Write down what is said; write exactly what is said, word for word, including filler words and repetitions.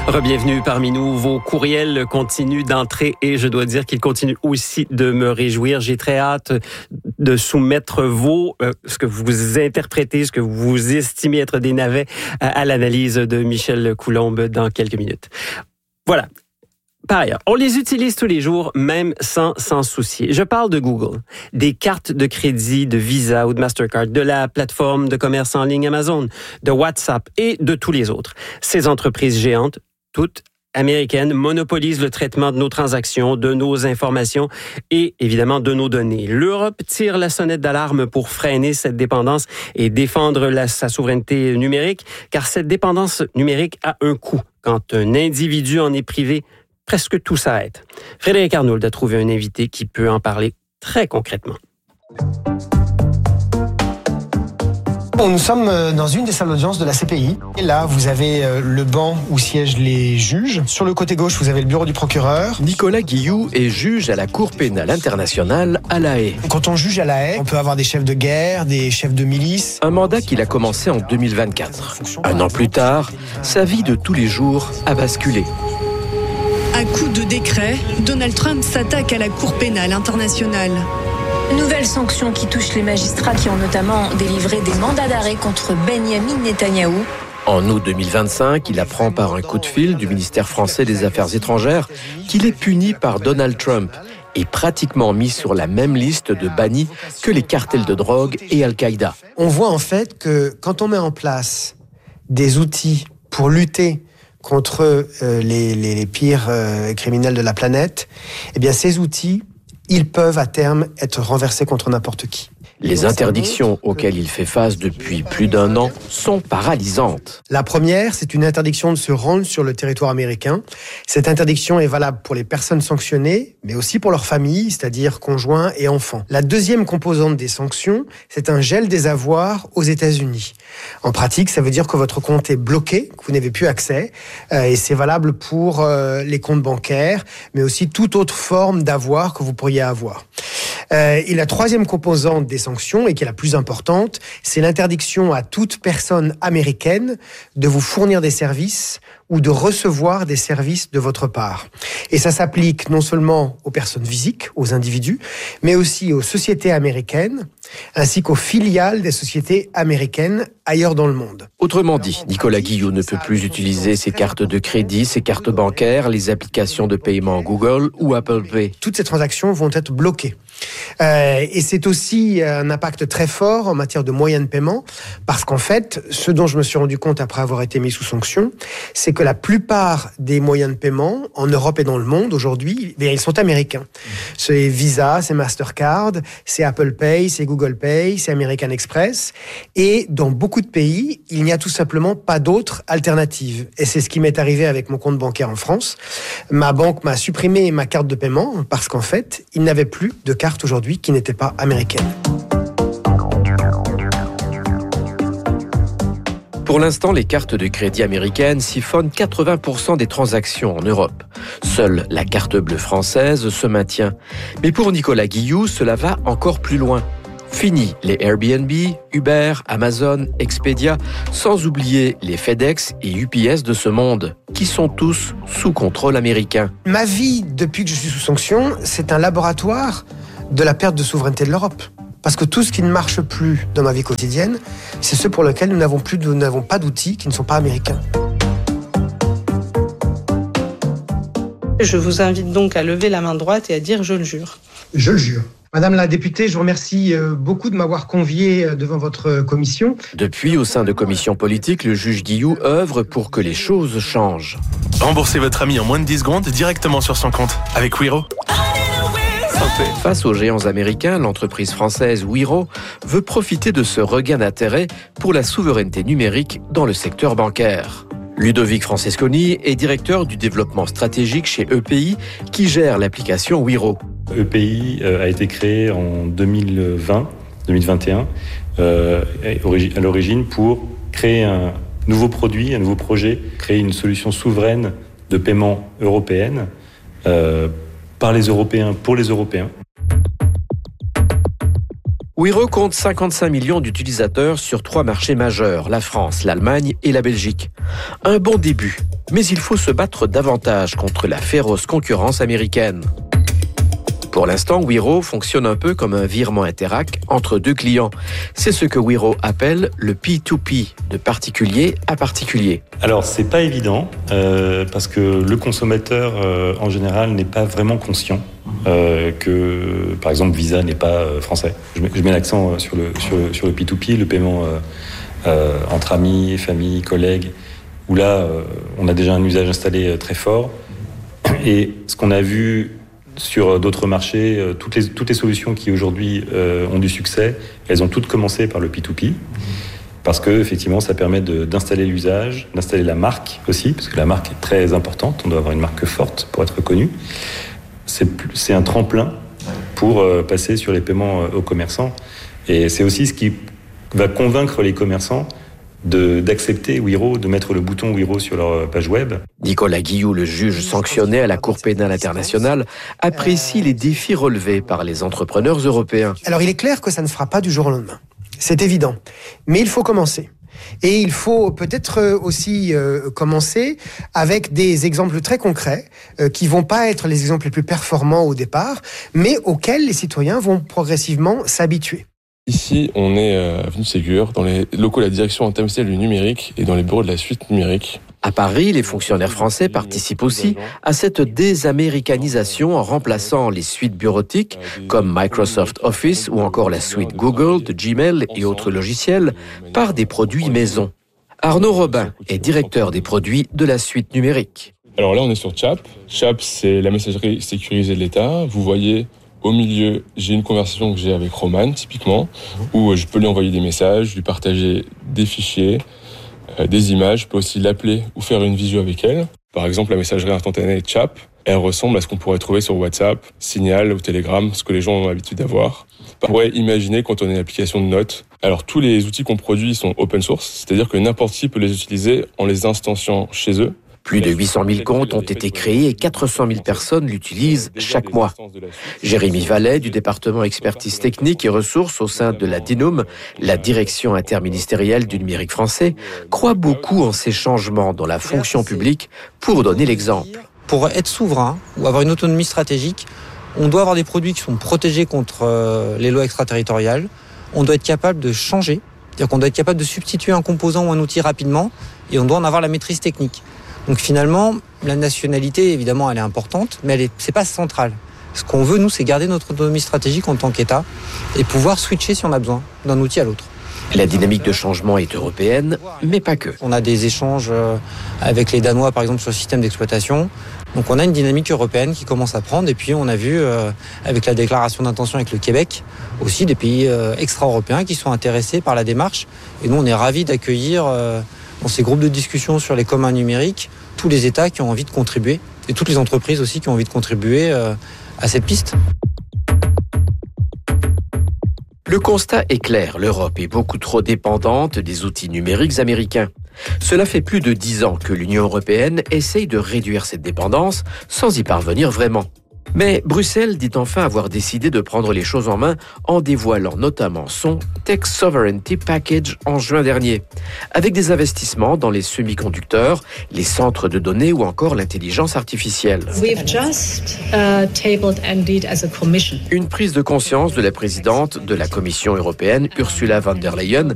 Rebienvenue parmi nous. Vos courriels continuent d'entrer et je dois dire qu'ils continuent aussi de me réjouir. J'ai très hâte de soumettre vos, euh, ce que vous interprétez, ce que vous estimez être des navets à, à l'analyse de Michel Coulombe dans quelques minutes. Voilà. Par ailleurs, on les utilise tous les jours, même sans s'en soucier. Je parle de Google, des cartes de crédit, de Visa ou de Mastercard, de la plateforme de commerce en ligne Amazon, de WhatsApp et de tous les autres. Ces entreprises géantes, toutes américaines, monopolisent le traitement de nos transactions, de nos informations et évidemment de nos données. L'Europe tire la sonnette d'alarme pour freiner cette dépendance et défendre la, sa souveraineté numérique, car cette dépendance numérique a un coût. Quand un individu en est privé, presque tout s'arrête. Frédéric Arnould a trouvé un invité qui peut en parler très concrètement. Bon, nous sommes dans une des salles d'audience de la C P I. Et là, vous avez le banc où siègent les juges. Sur le côté gauche, vous avez le bureau du procureur. Nicolas Guilloux est juge à la Cour pénale internationale à La Haye. Quand on juge à La Haye, on peut avoir des chefs de guerre, des chefs de milice. Un mandat qu'il a commencé en deux mille vingt-quatre. Un an plus tard, sa vie de tous les jours a basculé. À coup de décret, Donald Trump s'attaque à la Cour pénale internationale. Nouvelles sanctions qui touchent les magistrats qui ont notamment délivré des mandats d'arrêt contre Benyamin Netanyahou. En août deux mille vingt-cinq, il apprend par un coup de fil du ministère français des Affaires étrangères qu'il est puni par Donald Trump et pratiquement mis sur la même liste de bannis que les cartels de drogue et Al-Qaïda. On voit en fait que quand on met en place des outils pour lutter contre euh, les, les, les pires euh, criminels de la planète, eh bien ces outils, ils peuvent à terme être renversés contre n'importe qui. Les interdictions auxquelles il fait face depuis plus d'un an sont paralysantes. La première, c'est une interdiction de se rendre sur le territoire américain. Cette interdiction est valable pour les personnes sanctionnées, mais aussi pour leurs familles, c'est-à-dire conjoints et enfants. La deuxième composante des sanctions, c'est un gel des avoirs aux États-Unis. En pratique, ça veut dire que votre compte est bloqué, que vous n'avez plus accès, euh, et c'est valable pour euh, les comptes bancaires, mais aussi toute autre forme d'avoir que vous pourriez avoir. Euh, et la troisième composante des sanctions, et qui est la plus importante, c'est l'interdiction à toute personne américaine de vous fournir des services ou de recevoir des services de votre part. Et ça s'applique non seulement aux personnes physiques, aux individus, mais aussi aux sociétés américaines, ainsi qu'aux filiales des sociétés américaines ailleurs dans le monde. Autrement dit, Nicolas Guilloux ne peut plus utiliser ses cartes de crédit, ses cartes bancaires, les applications de paiement Google ou Apple Pay. Toutes ces transactions vont être bloquées. Euh, et c'est aussi un impact très fort en matière de moyens de paiement, parce qu'en fait, ce dont je me suis rendu compte après avoir été mis sous sanction, c'est que la plupart des moyens de paiement en Europe et dans le monde aujourd'hui, ils sont américains. C'est Visa, c'est Mastercard, c'est Apple Pay, c'est Google Pay, c'est American Express. Et dans beaucoup de pays, il n'y a tout simplement pas d'autre alternative. Et c'est ce qui m'est arrivé avec mon compte bancaire en France. Ma banque m'a supprimé ma carte de paiement parce qu'en fait, il n'avait plus de carte aujourd'hui qui n'était pas américaine. Pour l'instant, les cartes de crédit américaines siphonnent quatre-vingts pour cent des transactions en Europe. Seule la carte bleue française se maintient. Mais pour Nicolas Guilloux, cela va encore plus loin. Fini les Airbnb, Uber, Amazon, Expedia, sans oublier les FedEx et U P S de ce monde, qui sont tous sous contrôle américain. Ma vie, depuis que je suis sous sanction, c'est un laboratoire de la perte de souveraineté de l'Europe. Parce que tout ce qui ne marche plus dans ma vie quotidienne, c'est ceux pour lesquels nous n'avons plus, nous n'avons pas d'outils qui ne sont pas américains. Je vous invite donc à lever la main droite et à dire « je le jure ». Je le jure. Madame la députée, je vous remercie beaucoup de m'avoir convié devant votre commission. Depuis, au sein de commissions politiques, le juge Guilloux œuvre pour que les choses changent. Remboursez votre ami en moins de dix secondes directement sur son compte avec Wero. Face aux géants américains, l'entreprise française Wero veut profiter de ce regain d'intérêt pour la souveraineté numérique dans le secteur bancaire. Ludovic Francesconi est directeur du développement stratégique chez E P I qui gère l'application Wero. E P I a été créé en deux mille vingt, deux mille vingt et un euh, à l'origine pour créer un nouveau produit, un nouveau projet, créer une solution souveraine de paiement européenne euh, par les Européens pour les Européens. Wero compte cinquante-cinq millions d'utilisateurs sur trois marchés majeurs, la France, l'Allemagne et la Belgique. Un bon début, Mais il faut se battre davantage contre la féroce concurrence américaine. Pour l'instant, Wero fonctionne un peu comme un virement Interac entre deux clients. C'est ce que Wero appelle le P deux P, de particulier à particulier. Alors, c'est pas évident, euh, parce que le consommateur, euh, en général, n'est pas vraiment conscient euh, que, par exemple, Visa n'est pas euh, français. Je mets, je mets l'accent sur le, sur, le, sur le P deux P, le paiement euh, euh, entre amis, famille, collègues, où là, euh, on a déjà un usage installé très fort. Et ce qu'on a vu sur d'autres marchés, toutes les, toutes les solutions qui aujourd'hui euh, ont du succès, elles ont toutes commencé par le P deux P, parce que effectivement, ça permet de, d'installer l'usage, d'installer la marque aussi, parce que la marque est très importante, on doit avoir une marque forte pour être reconnu. C'est, c'est un tremplin pour euh, passer sur les paiements euh, aux commerçants, et c'est aussi ce qui va convaincre les commerçants De, d'accepter Wero, de mettre le bouton Wero sur leur page web. Nicolas Guilloux, le juge sanctionné à la Cour pénale internationale, apprécie les défis relevés par les entrepreneurs européens. Alors il est clair que ça ne se fera pas du jour au lendemain. C'est évident. Mais il faut commencer. Et il faut peut-être aussi euh, commencer avec des exemples très concrets euh, qui vont pas être les exemples les plus performants au départ, mais auxquels les citoyens vont progressivement s'habituer. Ici, on est à Avenue Ségur, dans les locaux de la direction interministérielle du numérique et dans les bureaux de la suite numérique. À Paris, les fonctionnaires français participent aussi à cette désaméricanisation en remplaçant les suites bureautiques comme Microsoft Office ou encore la suite Google de Gmail et autres logiciels par des produits maison. Arnaud Robin est directeur des produits de la suite numérique. Alors là, on est sur Chap. Chap, c'est la messagerie sécurisée de l'État. Vous voyez, au milieu, j'ai une conversation que j'ai avec Roman, typiquement, où je peux lui envoyer des messages, lui partager des fichiers, euh, des images. Je peux aussi l'appeler ou faire une visio avec elle. Par exemple, la messagerie instantanée Chap, elle ressemble à ce qu'on pourrait trouver sur WhatsApp, Signal ou Telegram, ce que les gens ont l'habitude d'avoir. On pourrait imaginer quand on a une application de notes. Alors, tous les outils qu'on produit sont open source, c'est-à-dire que n'importe qui peut les utiliser en les instanciant chez eux. Plus de huit cent mille comptes ont été créés et quatre cent mille personnes l'utilisent chaque mois. Jérémy Vallet, du département expertise technique et ressources au sein de la DINUM, la direction interministérielle du numérique français, croit beaucoup en ces changements dans la fonction publique pour donner l'exemple. Pour être souverain ou avoir une autonomie stratégique, on doit avoir des produits qui sont protégés contre les lois extraterritoriales. On doit être capable de changer, c'est-à-dire qu'on doit être capable de substituer un composant ou un outil rapidement et on doit en avoir la maîtrise technique. Donc finalement, la nationalité, évidemment, elle est importante, mais elle est, c'est pas central. Ce qu'on veut, nous, c'est garder notre autonomie stratégique en tant qu'État et pouvoir switcher si on a besoin d'un outil à l'autre. La dynamique de changement est européenne, mais pas que. On a des échanges avec les Danois, par exemple, sur le système d'exploitation. Donc on a une dynamique européenne qui commence à prendre. Et puis on a vu, euh, avec la déclaration d'intention avec le Québec, aussi des pays euh, extra-européens qui sont intéressés par la démarche. Et nous, on est ravis d'accueillir... Euh, dans ces groupes de discussion sur les communs numériques, tous les États qui ont envie de contribuer, et toutes les entreprises aussi qui ont envie de contribuer euh, à cette piste. Le constat est clair, l'Europe est beaucoup trop dépendante des outils numériques américains. Cela fait plus de dix ans que l'Union européenne essaye de réduire cette dépendance sans y parvenir vraiment. Mais Bruxelles dit enfin avoir décidé de prendre les choses en main en dévoilant notamment son Tech Sovereignty Package en juin dernier, avec des investissements dans les semi-conducteurs, les centres de données ou encore l'intelligence artificielle. We've just, uh, tabled indeed as a commission. Une prise de conscience de la présidente de la Commission européenne, Ursula von der Leyen,